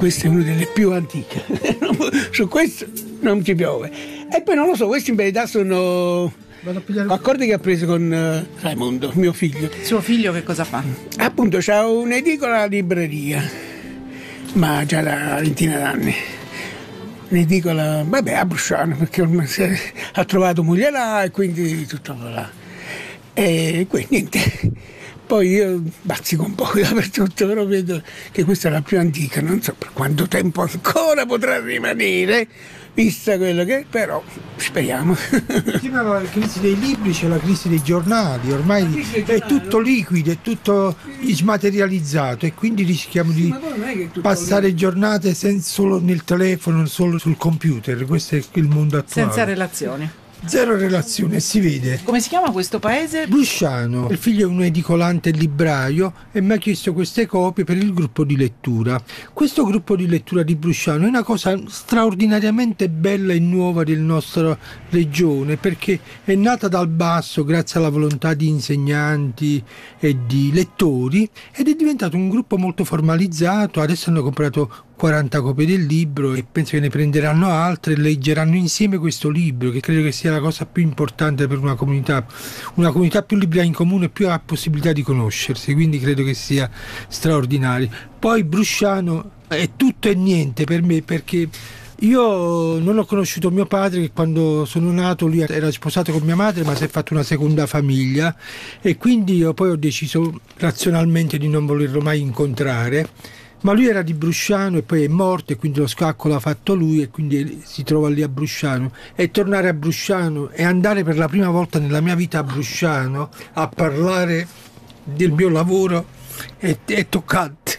questa è una delle più antiche. Su questo non ci piove. E poi non lo so, questi in verità sono accordi che ha preso con Raimondo, mio figlio. Suo figlio che cosa fa? Appunto, c'ha un'edicola libreria, ma già da una ventina d'anni. Un'edicola, vabbè, a Brusciano, perché ormai ha trovato moglie là e quindi tutto là. E quindi niente. Poi io bazzico un po' dappertutto, però vedo che questa è la più antica, non so per quanto tempo ancora potrà rimanere, vista quello che è, però speriamo. Prima la crisi dei libri, c'è la crisi dei giornali, ormai è tutto liquido, è tutto smaterializzato e quindi rischiamo di passare giornate solo nel telefono, solo sul computer, questo è il mondo attuale. Senza relazioni. Zero relazione, si vede. Come si chiama questo paese? Brusciano. Il figlio è un edicolante e libraio e mi ha chiesto queste copie per il gruppo di lettura. Questo gruppo di lettura di Brusciano è una cosa straordinariamente bella e nuova della nostra regione, perché è nata dal basso grazie alla volontà di insegnanti e di lettori ed è diventato un gruppo molto formalizzato. Adesso hanno comprato 40 copie del libro e penso che ne prenderanno altre e leggeranno insieme questo libro, che credo che sia la cosa più importante per una comunità più libera in comune, più ha possibilità di conoscersi, quindi credo che sia straordinario. Poi Brusciano è tutto e niente per me, perché io non ho conosciuto mio padre, che quando sono nato lui era sposato con mia madre, ma si è fatto una seconda famiglia e quindi io poi ho deciso razionalmente di non volerlo mai incontrare. Ma lui era di Brusciano e poi è morto e quindi lo scacco l'ha fatto lui e quindi si trova lì a Brusciano. E tornare a Brusciano e andare per la prima volta nella mia vita a Brusciano a parlare del mio lavoro è toccante.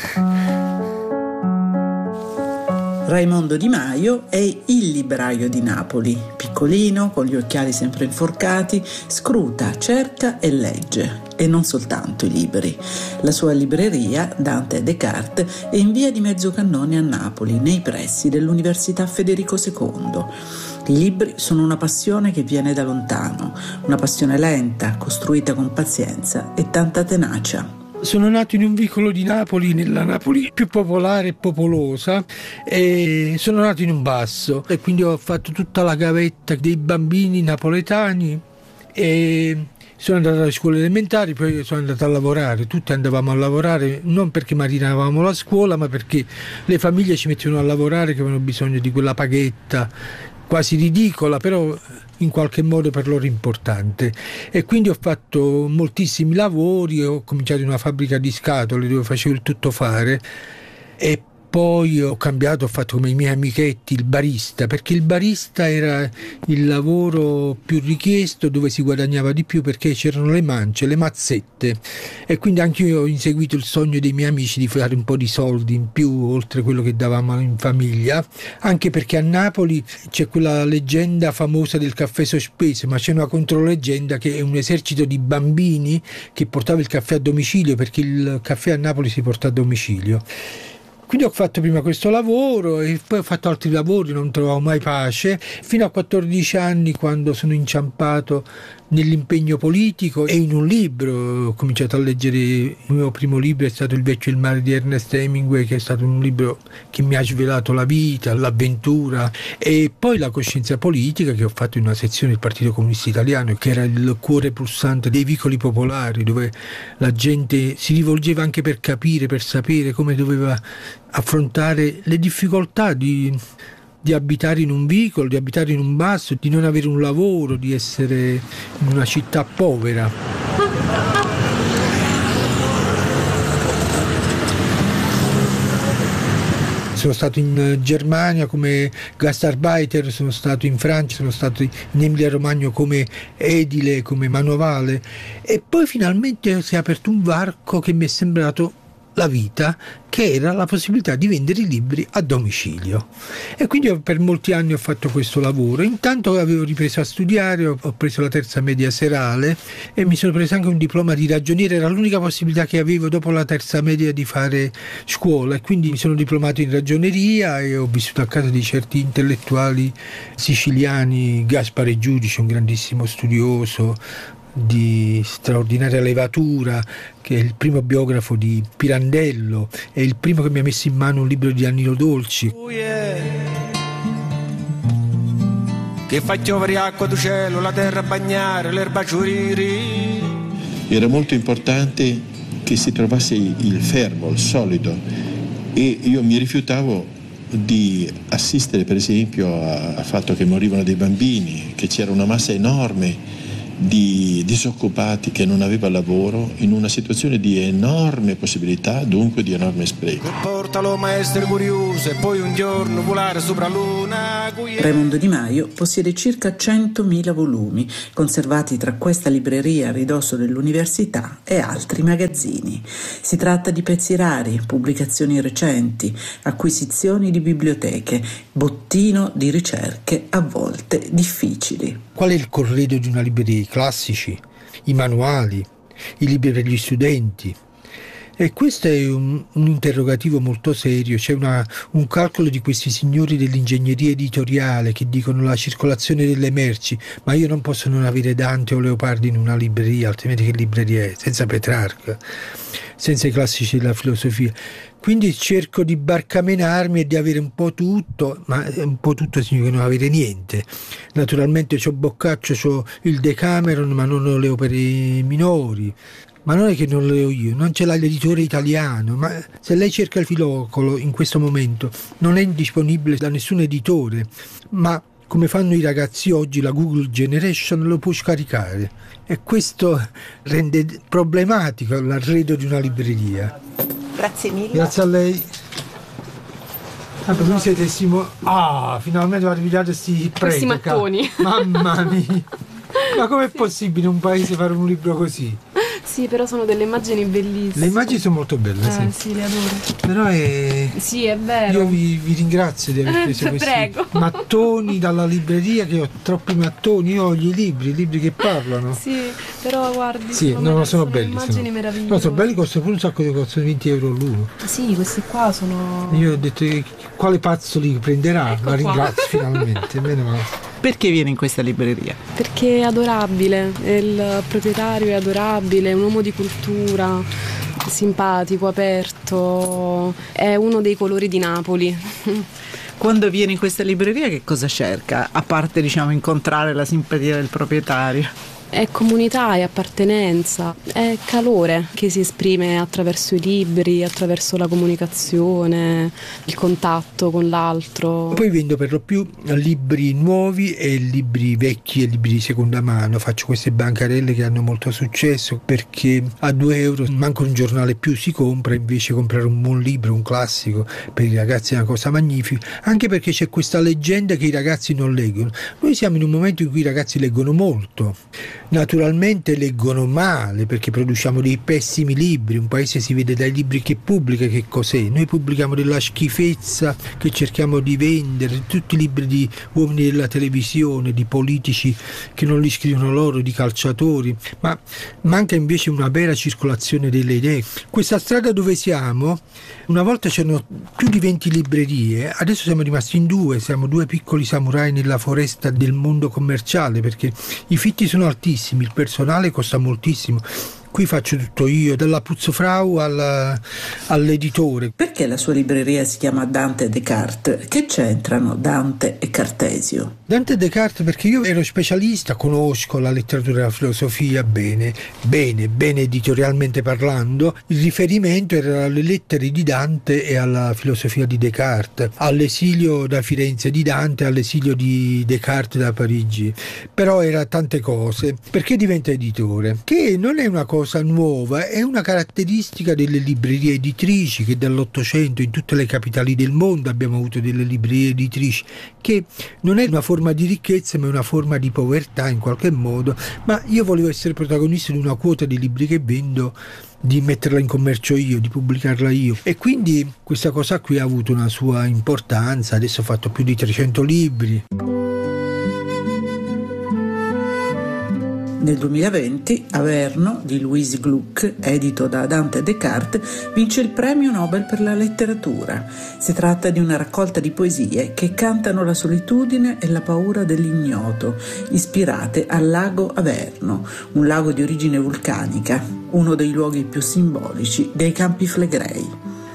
Raimondo Di Maio è il libraio di Napoli. Piccolino, con gli occhiali sempre inforcati, scruta, cerca e legge. E non soltanto i libri. La sua libreria, Dante e Descartes, è in via di Mezzocannone a Napoli, nei pressi dell'Università Federico II. I libri sono una passione che viene da lontano, una passione lenta, costruita con pazienza e tanta tenacia. Sono nato in un vicolo di Napoli, nella Napoli più popolare e popolosa, e sono nato in un basso e quindi ho fatto tutta la gavetta dei bambini napoletani e sono andato alle scuole elementari, poi sono andato a lavorare. Tutti andavamo a lavorare non perché marinavamo la scuola, ma perché le famiglie ci mettevano a lavorare, che avevano bisogno di quella paghetta quasi ridicola, però in qualche modo per loro importante. E quindi ho fatto moltissimi lavori, ho cominciato in una fabbrica di scatole dove facevo il tuttofare e poi ho cambiato, ho fatto come i miei amichetti il barista, perché il barista era il lavoro più richiesto, dove si guadagnava di più, perché c'erano le mance, le mazzette, e quindi anche io ho inseguito il sogno dei miei amici di fare un po' di soldi in più oltre quello che davamo in famiglia, anche perché a Napoli c'è quella leggenda famosa del caffè sospeso, ma c'è una controleggenda che è un esercito di bambini che portava il caffè a domicilio, perché il caffè a Napoli si porta a domicilio. Quindi ho fatto prima questo lavoro e poi ho fatto altri lavori, non trovavo mai pace, fino a 14 anni, quando sono inciampato nell'impegno politico e in un libro. Ho cominciato a leggere, il mio primo libro è stato Il vecchio e il mare di Ernest Hemingway, che è stato un libro che mi ha svelato la vita, l'avventura, e poi la coscienza politica, che ho fatto in una sezione del Partito Comunista Italiano, che era il cuore pulsante dei vicoli popolari, dove la gente si rivolgeva anche per capire, per sapere come doveva affrontare le difficoltà di abitare in un vicolo, di abitare in un basso, di non avere un lavoro, di essere in una città povera. Sono stato in Germania come gastarbeiter, sono stato in Francia, sono stato in Emilia Romagna come edile, come manovale, e poi finalmente si è aperto un varco che mi è sembrato la vita, che era la possibilità di vendere i libri a domicilio. E quindi per molti anni ho fatto questo lavoro. Intanto avevo ripreso a studiare, ho preso la terza media serale e mi sono preso anche un diploma di ragioniere. Era l'unica possibilità che avevo dopo la terza media di fare scuola, e quindi mi sono diplomato in ragioneria e ho vissuto a casa di certi intellettuali siciliani, Gaspare Giudice, un grandissimo studioso, di straordinaria levatura, che è il primo biografo di Pirandello, è il primo che mi ha messo in mano un libro di Annino Dolci. Che fa piovere acqua do cielo, la terra bagnare, l'erba ciuriri. Era molto importante che si trovasse il fermo, il solido, e io mi rifiutavo di assistere per esempio al fatto che morivano dei bambini, che c'era una massa enorme di disoccupati che non aveva lavoro, in una situazione di enorme possibilità, dunque di enorme spreco. Portalo maestro curioso e poi un giorno volare sopra luna. Raimondo Di Maio possiede circa 100.000 volumi, conservati tra questa libreria a ridosso dell'università e altri magazzini. Si tratta di pezzi rari, pubblicazioni recenti, acquisizioni di biblioteche, bottino di ricerche a volte difficili. Qual è il corredo di una libreria? I classici, i manuali, i libri per gli studenti. E questo è un interrogativo molto serio. C'è un calcolo di questi signori dell'ingegneria editoriale che dicono la circolazione delle merci, ma io non posso non avere Dante o Leopardi in una libreria, altrimenti che libreria è? Senza Petrarca, senza i classici della filosofia. Quindi cerco di barcamenarmi e di avere un po' tutto, ma un po' tutto significa non avere niente. Naturalmente c'ho Boccaccio, c'ho il Decameron, ma non ho le opere minori. Ma non è che non le ho io, non ce l'ha l'editore italiano, ma se lei cerca il Filocolo in questo momento non è disponibile da nessun editore, ma come fanno i ragazzi oggi, la Google Generation lo può scaricare, e questo rende problematico l'arredo di una libreria. Grazie mille. Grazie a lei. Voi siete finalmente ho arrivato questi questi mattoni. Mamma mia. Ma com'è possibile in un paese fare un libro così? Sì, però sono delle immagini bellissime. Le immagini sono molto belle, sì. Sì, le adoro. Però Sì, è vero. io vi ringrazio di aver preso questi Prego. mattoni dalla libreria, che ho troppi mattoni, io ho i libri che parlano. Sì, però guardi, Sì, sono belli. Immagini meravigliose. No, sono belli, costano pure un sacco, costano 20 euro l'uno. Sì, questi qua sono... Io ho detto, quale pazzo li prenderà? Ecco La qua. ringrazio finalmente, meno male. Perché vieni in questa libreria? Perché è adorabile, il proprietario è adorabile, è un uomo di cultura, simpatico, aperto, è uno dei colori di Napoli. Quando vieni in questa libreria che cosa cerca? A parte, incontrare la simpatia del proprietario. È comunità, è appartenenza, è calore che si esprime attraverso i libri, attraverso la comunicazione, il contatto con l'altro. Poi vendo per lo più libri nuovi e libri vecchi e libri di seconda mano. Faccio queste bancarelle che hanno molto successo, perché a 2 euro manco un giornale più si compra, invece comprare un buon libro, un classico, per i ragazzi è una cosa magnifica, anche perché c'è questa leggenda che i ragazzi non leggono. Noi siamo in un momento in cui i ragazzi leggono molto. Naturalmente leggono male, perché produciamo dei pessimi libri. Un paese si vede dai libri che pubblica che cos'è. Noi pubblichiamo della schifezza che cerchiamo di vendere, tutti i libri di uomini della televisione, di politici che non li scrivono loro, di calciatori, ma manca invece una vera circolazione delle idee. Questa strada dove siamo, una volta c'erano più di 20 librerie, adesso siamo rimasti in 2, siamo 2 piccoli samurai nella foresta del mondo commerciale, perché i fitti sono altissimi, il personale costa moltissimo. Qui faccio tutto io, dalla puzzofrau all'editore. Perché la sua libreria si chiama Dante e Descartes? Che c'entrano Dante e Cartesio? Dante e Descartes perché io ero specialista, conosco la letteratura e la filosofia bene editorialmente parlando. Il riferimento era alle lettere di Dante e alla filosofia di Descartes, all'esilio da Firenze di Dante, all'esilio di Descartes da Parigi. Però era tante cose. Perché diventa editore? Che non è una cosa nuova, è una caratteristica delle librerie editrici, che dall'Ottocento in tutte le capitali del mondo abbiamo avuto delle librerie editrici, che non è una forma di ricchezza ma è una forma di povertà in qualche modo. Ma io volevo essere protagonista di una quota di libri che vendo, di metterla in commercio io, di pubblicarla io, e quindi questa cosa qui ha avuto una sua importanza. Adesso ho fatto più di 300 libri. Nel 2020 Averno di Louise Gluck, edito da Dante Descartes, vince il premio Nobel per la letteratura. Si tratta di una raccolta di poesie che cantano la solitudine e la paura dell'ignoto, ispirate al lago Averno, un lago di origine vulcanica, uno dei luoghi più simbolici dei Campi Flegrei.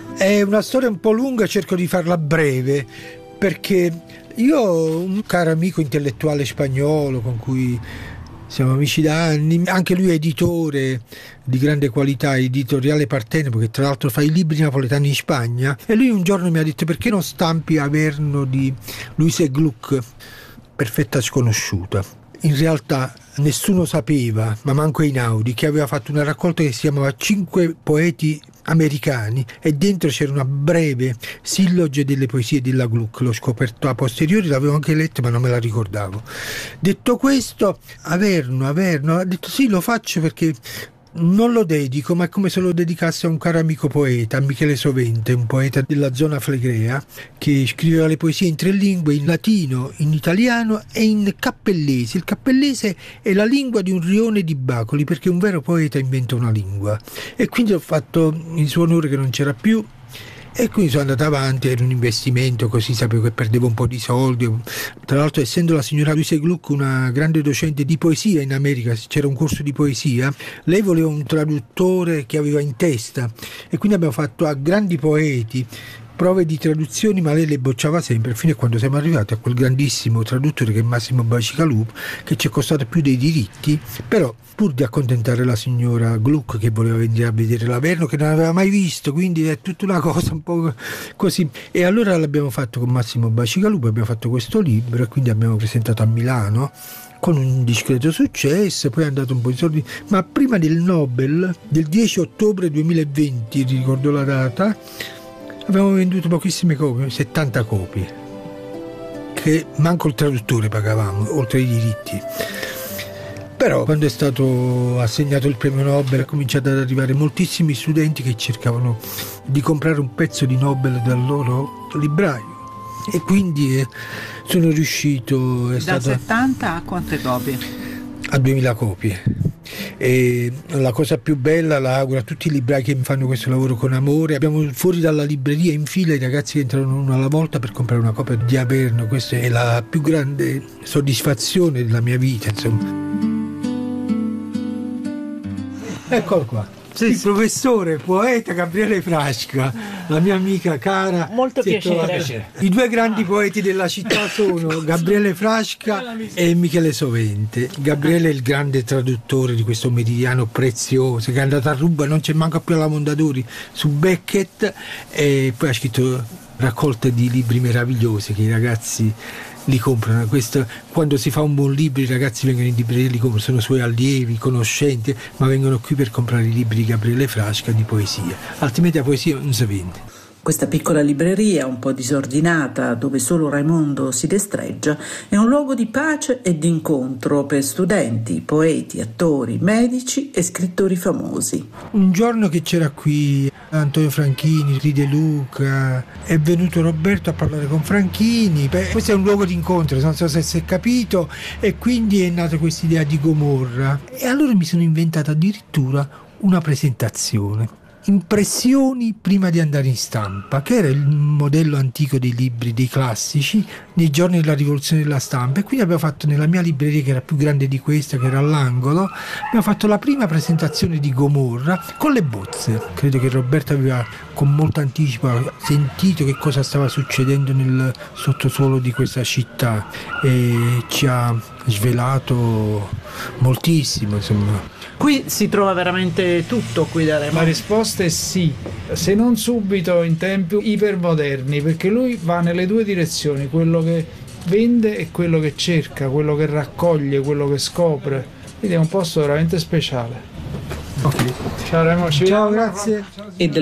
È una storia un po' lunga, cerco di farla breve, perché io ho un caro amico intellettuale spagnolo con cui siamo amici da anni, anche lui è editore di grande qualità, editoriale Partenope, che tra l'altro fa i libri napoletani in Spagna, e lui un giorno mi ha detto: perché non stampi Averno di Louise Gluck? Perfetta sconosciuta. In realtà nessuno sapeva, ma manco Einaudi, che aveva fatto una raccolta che si chiamava 5 poeti americani, e dentro c'era una breve silloge delle poesie della Gluck. L'ho scoperto a posteriori, l'avevo anche letto ma non me la ricordavo. Detto questo, Averno ha detto sì, lo faccio perché non lo dedico, ma è come se lo dedicasse a un caro amico poeta, a Michele Sovente, un poeta della zona flegrea che scriveva le poesie in 3 lingue, in latino, in italiano e in cappellese. Il cappellese è la lingua di un rione di Bacoli, perché un vero poeta inventa una lingua, e quindi ho fatto in suo onore, che non c'era più, e quindi sono andato avanti. Era un investimento, così sapevo che perdevo un po' di soldi. Tra l'altro, essendo la signora Louise Gluck una grande docente di poesia in America, c'era un corso di poesia, lei voleva un traduttore che aveva in testa, e quindi abbiamo fatto a grandi poeti prove di traduzioni, ma lei le bocciava sempre, fino a quando siamo arrivati a quel grandissimo traduttore che è Massimo Bacigalupo, che ci è costato più dei diritti, però pur di accontentare la signora Gluck, che voleva venire a vedere l'Averno, che non aveva mai visto, quindi è tutta una cosa un po' così. E allora l'abbiamo fatto con Massimo Bacigalupo, abbiamo fatto questo libro, e quindi abbiamo presentato a Milano con un discreto successo, poi è andato un po' di soldi, ma prima del Nobel, del 10 ottobre 2020, ricordo la data, abbiamo venduto pochissime copie, 70 copie, che manco il traduttore pagavamo, oltre ai diritti. Però quando è stato assegnato il premio Nobel, è cominciato ad arrivare moltissimi studenti che cercavano di comprare un pezzo di Nobel dal loro libraio, e quindi sono riuscito. Da 70 a quante copie? A 2000 copie. E la cosa più bella, la auguro a tutti i librai che fanno questo lavoro con amore. Abbiamo fuori dalla libreria in fila i ragazzi che entrano uno alla volta per comprare una copia di Averno. Questa è la più grande soddisfazione della mia vita, insomma. Eccolo qua, il professore, poeta Gabriele Frasca, la mia amica cara. Molto piacere. I 2 grandi poeti della città sono Gabriele Frasca e Michele Sovente. Gabriele è il grande traduttore di questo meridiano prezioso, che è andato a ruba, non c'è manco più alla Mondadori, su Beckett, e poi ha scritto raccolte di libri meravigliosi che i ragazzi li comprano. Questo, quando si fa un buon libro, i ragazzi vengono in libreria e li comprano, sono suoi allievi, conoscenti, ma vengono qui per comprare i libri di Gabriele Frasca di poesia, altrimenti la poesia non si vende. Questa piccola libreria, un po' disordinata, dove solo Raimondo si destreggia, è un luogo di pace e di incontro per studenti, poeti, attori, medici e scrittori famosi. Un giorno che c'era qui Antonio Franchini, Ride Luca, è venuto Roberto a parlare con Franchini. Questo è un luogo di incontro, non so se si è capito, e quindi è nata questa idea di Gomorra. E allora mi sono inventato addirittura una presentazione. Impressioni prima di andare in stampa, che era il modello antico dei libri, dei classici, nei giorni della rivoluzione della stampa. E quindi abbiamo fatto nella mia libreria, che era più grande di questa, che era all'angolo, abbiamo fatto la prima presentazione di Gomorra con le bozze. Credo che Roberto aveva con molto anticipo sentito che cosa stava succedendo nel sottosuolo di questa città, e ci ha svelato moltissimo, insomma. Qui si trova veramente tutto qui da Raimondo? La risposta è sì, se non subito in tempi ipermoderni, perché lui va nelle 2 direzioni, quello che vende e quello che cerca, quello che raccoglie, quello che scopre, quindi è un posto veramente speciale. Okay. Ciao Raimondo, ciao, grazie. E dal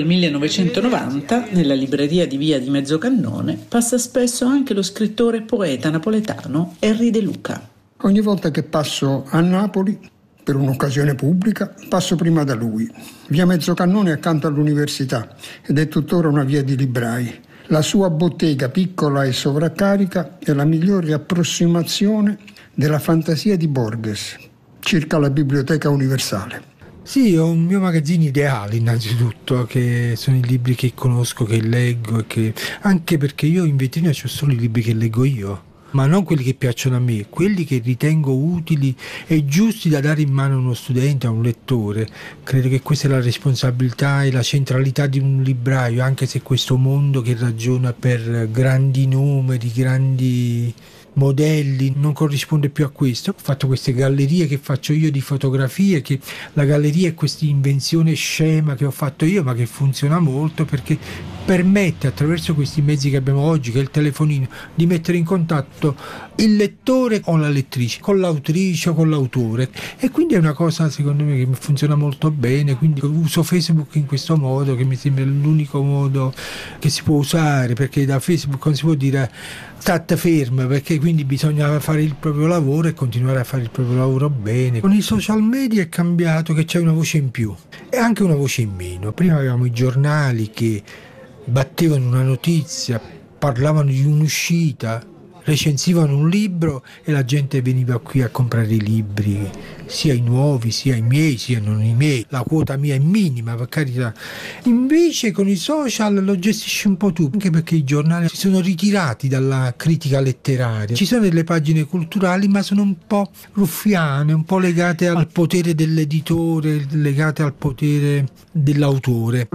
1990 nella libreria di Via di Mezzocannone passa spesso anche lo scrittore e poeta napoletano Henry De Luca. Ogni volta che passo a Napoli per un'occasione pubblica, passo prima da lui. Via Mezzocannone accanto all'università, ed è tuttora una via di librai. La sua bottega, piccola e sovraccarica, è la migliore approssimazione della fantasia di Borges. circa la biblioteca universale. Sì, ho un mio magazzino ideale innanzitutto, che sono i libri che conosco, che leggo, anche perché io in vetrina c'ho solo i libri che leggo io, ma non quelli che piacciono a me, quelli che ritengo utili e giusti da dare in mano a uno studente, a un lettore. Credo che questa è la responsabilità e la centralità di un libraio, anche se questo mondo che ragiona per grandi numeri, grandi modelli non corrisponde più a questo. Ho fatto queste gallerie che faccio io di fotografie, che la galleria è questa invenzione scema che ho fatto io, ma che funziona molto perché permette, attraverso questi mezzi che abbiamo oggi, che è il telefonino, di mettere in contatto il lettore o la lettrice con l'autrice o con l'autore, e quindi è una cosa secondo me che funziona molto bene. Quindi uso Facebook in questo modo, che mi sembra l'unico modo che si può usare, perché da Facebook non si può dire state ferma, perché quindi bisogna fare il proprio lavoro e continuare a fare il proprio lavoro bene. Con i social media è cambiato che c'è una voce in più e anche una voce in meno. Prima avevamo i giornali che battevano una notizia, parlavano di un'uscita, recensivano un libro e la gente veniva qui a comprare i libri, sia i nuovi, sia i miei, sia non i miei. La quota mia è minima, per carità. Invece con i social lo gestisci un po' tu, anche perché i giornali si sono ritirati dalla critica letteraria. Ci sono delle pagine culturali, ma sono un po' ruffiane, un po' legate al potere dell'editore, legate al potere dell'autore.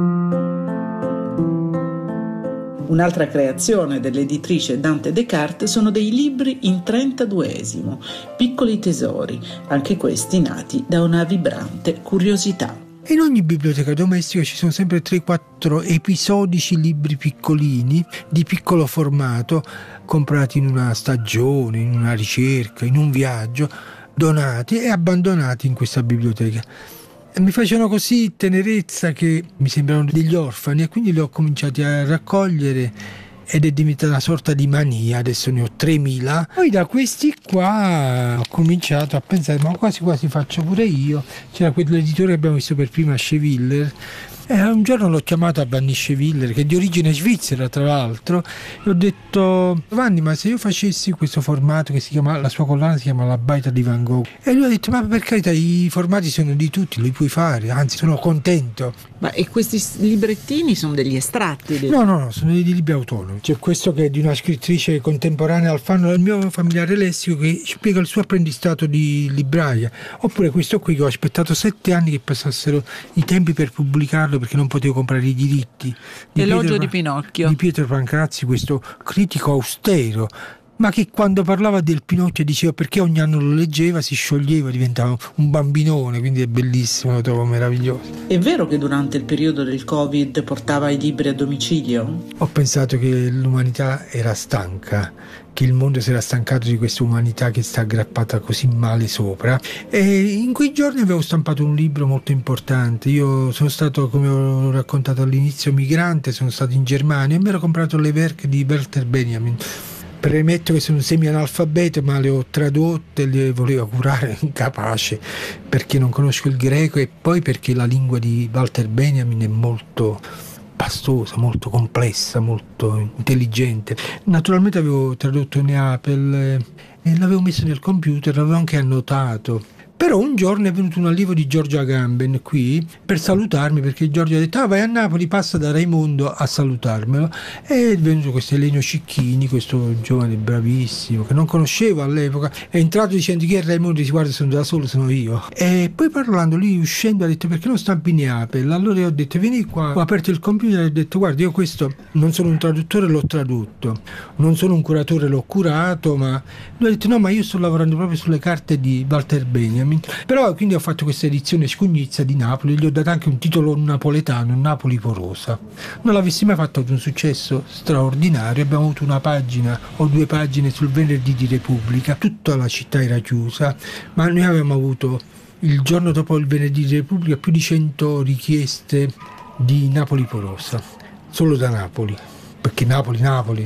Un'altra creazione dell'editrice Dante Descartes sono dei libri in 32esimo, piccoli tesori, anche questi nati da una vibrante curiosità. In ogni biblioteca domestica ci sono sempre 3-4 episodici libri piccolini, di piccolo formato, comprati in una stagione, in una ricerca, in un viaggio, donati e abbandonati in questa biblioteca. Mi facevano così tenerezza che mi sembravano degli orfani, e quindi li ho cominciati a raccogliere ed è diventata una sorta di mania. Adesso ne ho 3.000. Poi da questi qua ho cominciato a pensare, ma quasi quasi faccio pure io. C'era quell'editore che abbiamo visto per prima, Schewiller, e un giorno l'ho chiamato a Vanni Schewiller, che è di origine svizzera tra l'altro, e ho detto: Vanni, ma se io facessi questo formato che si chiama, la sua collana si chiama La baita di Van Gogh, e lui ha detto: ma per carità, i formati sono di tutti, li puoi fare, anzi sono contento. Ma e questi librettini sono degli estratti? No, sono dei libri autonomi. C'è questo che è di una scrittrice contemporanea, Alfano, il mio familiare lessico, che spiega il suo apprendistato di libraia. Oppure questo qui che ho aspettato 7 anni che passassero i tempi per pubblicarlo, perché non potevo comprare i diritti. Elogio di Pinocchio di Pietro Pancrazzi, questo critico austero, ma che quando parlava del Pinocchio diceva perché ogni anno lo leggeva, si scioglieva, diventava un bambinone, quindi è bellissimo, lo trovo meraviglioso. È vero che durante il periodo del Covid portava i libri a domicilio? Ho pensato che l'umanità era stanca, che il mondo si era stancato di questa umanità che sta aggrappata così male sopra, e in quei giorni avevo stampato un libro molto importante. Io sono stato, come ho raccontato all'inizio, migrante, sono stato in Germania e mi ero comprato le Werke di Walter Benjamin. Premetto che sono semi-analfabeto, ma le ho tradotte, le volevo curare incapace, perché non conosco il greco e poi perché la lingua di Walter Benjamin è molto pastosa, molto complessa, molto intelligente. Naturalmente avevo tradotto Neapel e l'avevo messo nel computer, l'avevo anche annotato. Però un giorno è venuto un allievo di Giorgio Agamben qui per salutarmi, perché Giorgio ha detto: vai a Napoli, passa da Raimondo a salutarmelo. E è venuto questo Elenio Cicchini, questo giovane bravissimo che non conoscevo all'epoca, è entrato dicendo: chi è Raimondo? Dice: guarda, sono da solo, sono io. E poi parlando, lui uscendo ha detto: perché non stampi Neapel? Allora io ho detto: vieni qua. Ho aperto il computer e ho detto: guarda, io questo non sono un traduttore, l'ho tradotto, non sono un curatore, l'ho curato. Ma lui ha detto: no, ma io sto lavorando proprio sulle carte di Walter Benjamin. Però quindi ho fatto questa edizione scugnizza di Napoli, gli ho dato anche un titolo napoletano, Napoli porosa. Non l'avessi mai fatto, un successo straordinario. Abbiamo avuto una pagina o 2 pagine sul Venerdì di Repubblica, tutta la città era chiusa, ma noi avevamo avuto il giorno dopo il Venerdì di Repubblica più di 100 richieste di Napoli porosa, solo da Napoli. Perché Napoli,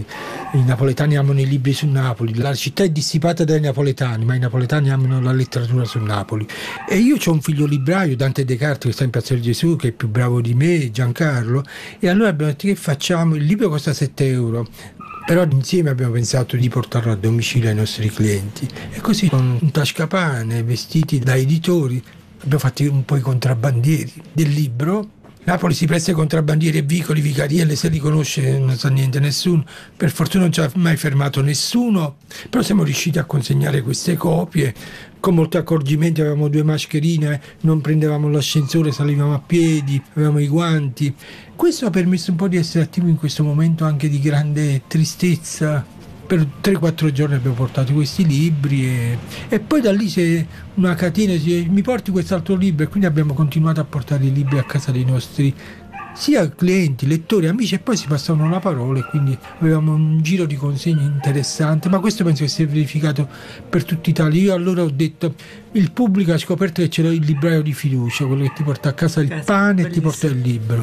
i napoletani amano i libri su Napoli, la città è dissipata dai napoletani, ma i napoletani amano la letteratura su Napoli. E io ho un figlio libraio, Dante Descartes, che sta in Piazza del Gesù, che è più bravo di me, Giancarlo, e allora abbiamo detto: che facciamo? Il libro costa 7 euro. Però insieme abbiamo pensato di portarlo a domicilio ai nostri clienti, e così con un tascapane, vestiti da editori, abbiamo fatto un po' i contrabbandieri del libro. Napoli si presta ai contrabbandieri e vicoli, vicarielle, se li conosce non sa niente nessuno. Per fortuna non ci ha mai fermato nessuno, però siamo riusciti a consegnare queste copie con molti accorgimenti. Avevamo 2 mascherine, non prendevamo l'ascensore, salivamo a piedi, avevamo i guanti. Questo ha permesso un po' di essere attivi in questo momento anche di grande tristezza. Per 3-4 giorni abbiamo portato questi libri e poi da lì c'è una catena, mi porti quest'altro libro, e quindi abbiamo continuato a portare i libri a casa dei nostri sia clienti, lettori, amici, e poi si passavano la parola, e quindi avevamo un giro di consegne interessante. Ma questo penso che sia verificato per tutta Italia. Io allora ho detto, il pubblico ha scoperto che c'era il libraio di fiducia, quello che ti porta a casa il pane e ti porta il libro.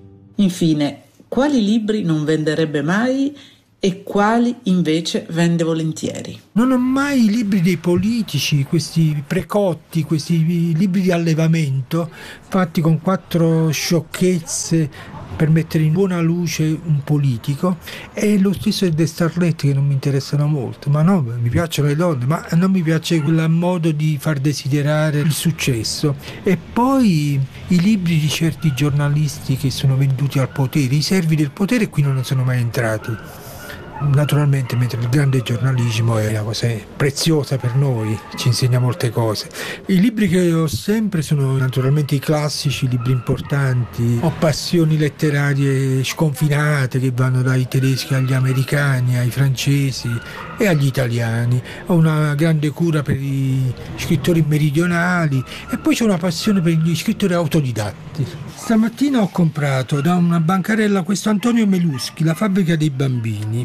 Infine, quali libri non venderebbe mai e quali invece vende volentieri? Non ho mai i libri dei politici, questi precotti, questi libri di allevamento fatti con 4 sciocchezze per mettere in buona luce un politico, e lo stesso è De Starlet, che non mi interessano molto. Ma no, mi piacciono le donne, ma non mi piace quel modo di far desiderare il successo. E poi i libri di certi giornalisti che sono venduti al potere, i servi del potere, qui non sono mai entrati. Naturalmente, mentre il grande giornalismo è una cosa preziosa per noi, ci insegna molte cose. I libri che ho sempre sono naturalmente i classici, i libri importanti. Ho passioni letterarie sconfinate che vanno dai tedeschi agli americani, ai francesi e agli italiani. Ho una grande cura per gli scrittori meridionali, e poi c'è una passione per gli scrittori autodidatti. Stamattina ho comprato da una bancarella questo Antonio Meluschi, La fabbrica dei bambini,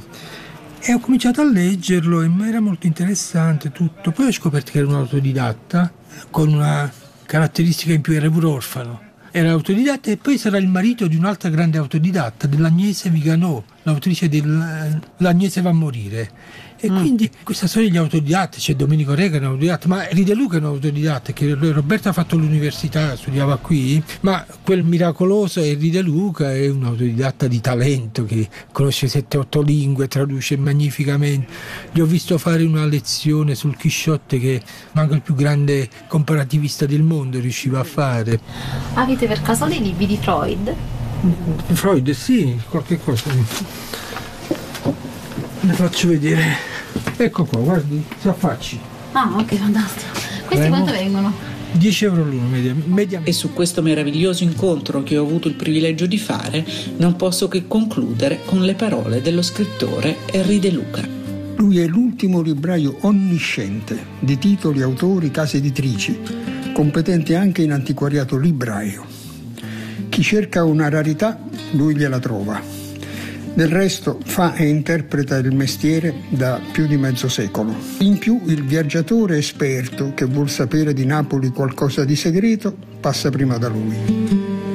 e ho cominciato a leggerlo e mi era molto interessante tutto. Poi ho scoperto che era un autodidatta con una caratteristica in più: era pure orfano. Era autodidatta, e poi sarà il marito di un'altra grande autodidatta, dell'Agnese Viganò, l'autrice dell'Agnese va a morire. E quindi questa storia degli autodidatti, c'è Domenico Rega, un autodidatta, ma Rideluca è un autodidatta, che Roberta ha fatto l'università, studiava qui, ma quel miracoloso è Rideluca, è un autodidatta di talento che conosce 7-8 lingue, traduce magnificamente. Gli ho visto fare una lezione sul Chisciotte che manco il più grande comparativista del mondo riusciva a fare. Avete per caso dei libri di Freud? Freud, sì, qualche cosa. Le faccio vedere. Ecco qua, guardi, si affacci. Ah, ok, fantastico. Questi quanto vengono? 10 euro l'uno, media. E su questo meraviglioso incontro che ho avuto il privilegio di fare, non posso che concludere con le parole dello scrittore Henri De Luca. Lui è l'ultimo libraio onnisciente di titoli, autori, case editrici, competente anche in antiquariato libraio. Chi cerca una rarità, lui gliela trova. Del resto fa e interpreta il mestiere da più di mezzo secolo. In più, il viaggiatore esperto che vuol sapere di Napoli qualcosa di segreto passa prima da lui.